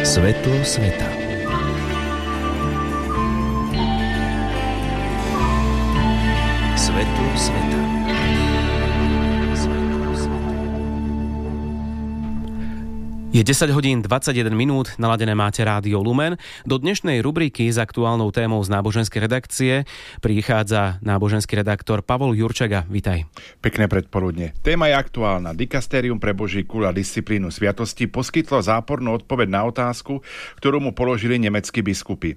Svetlo sveta. Svetlo sveta. Je 10 hodín 21 minút, naladené máte Rádio Lumen. Do dnešnej rubriky s aktuálnou témou z náboženskej redakcie prichádza náboženský redaktor Pavol Jurčaga. Vitaj. Pekné predpoludne. Téma je aktuálna. Dikastérium pre Boží kult a disciplínu sviatosti poskytlo zápornú odpoveď na otázku, ktorú mu položili nemeckí biskupy.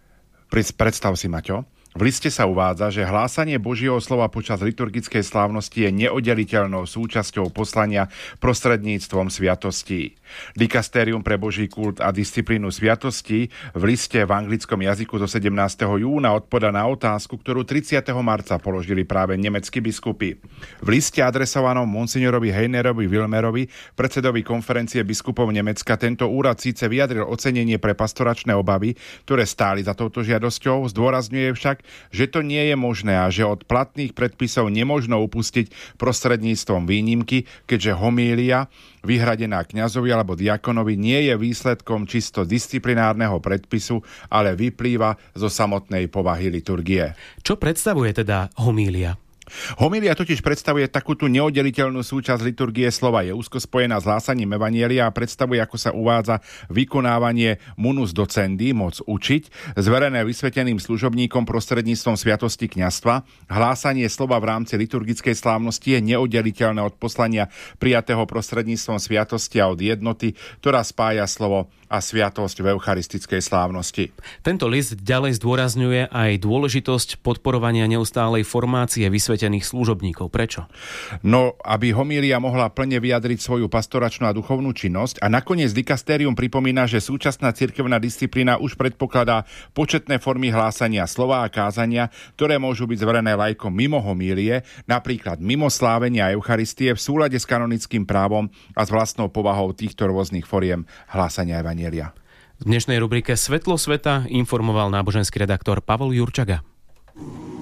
Predstav si, Maťo. V liste sa uvádza, že hlásanie Božieho slova počas liturgickej slávnosti je neoddeliteľnou súčasťou poslania prostredníctvom sviatostí. Dikastérium pre Boží kult a disciplínu sviatostí v liste v anglickom jazyku zo 17. júna odpovedá na otázku, ktorú 30. marca položili práve nemeckí biskupy. V liste adresovanom monsignorovi Heinerovi Wilmerovi, predsedovi konferencie biskupov Nemecka, tento úrad síce vyjadril ocenenie pre pastoračné obavy, ktoré stáli za touto žiadosťou, zdôrazňuje však, že to nie je možné a že od platných predpisov nemožno upustiť prostredníctvom výnimky, keďže homília vyhradená kňazovi alebo diakonovi nie je výsledkom čisto disciplinárneho predpisu, ale vyplýva zo samotnej povahy liturgie. Čo predstavuje teda homília? Homília totiž predstavuje takúto neoddeliteľnú súčasť liturgie slova. Je úzko spojená s hlásaním evanjelia a predstavuje, ako sa uvádza, vykonávanie munus docendi, moc učiť, zverené vysveteným služobníkom prostredníctvom sviatosti kňazstva. Hlásanie slova v rámci liturgickej slávnosti je neoddeliteľné od poslania prijatého prostredníctvom sviatosti a od jednoty, ktorá spája slovo a sviatosť v eucharistickej slávnosti. Tento list ďalej zdôrazňuje aj dôležitosť podporovania neustálej formácie vysvetených služobníkov. Prečo? No, aby homília mohla plne vyjadriť svoju pastoračnú a duchovnú činnosť, a nakoniec dikastérium pripomína, že súčasná cirkevná disciplína už predpokladá početné formy hlásania slova a kázania, ktoré môžu byť zverené laikom mimo homílie, napríklad mimo slávenia Eucharistie v súlade s kanonickým právom a s vlastnou povahou týchto rôznych foriem hlásania evanjelia. V dnešnej rubrike Svetlo sveta informoval náboženský redaktor Pavol Jurčaga.